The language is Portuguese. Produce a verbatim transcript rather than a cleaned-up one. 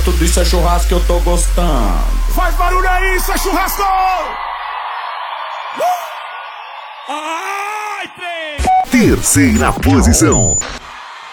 tudo isso é churrasco que eu tô gostando. Faz barulho aí, isso é churrasco! Uh! Ai, três! Terceira posição.